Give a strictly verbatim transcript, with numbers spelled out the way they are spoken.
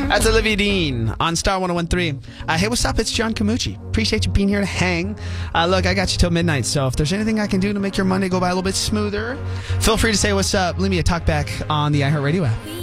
That's Olivia Dean on Star one oh one three. Uh, hey, what's up? It's John Camucci. Appreciate you being here to hang. Uh, look, I got you till midnight, so if there's anything I can do to make your Monday go by a little bit smoother, feel free to say what's up. Leave me a talk back on the iHeartRadio app.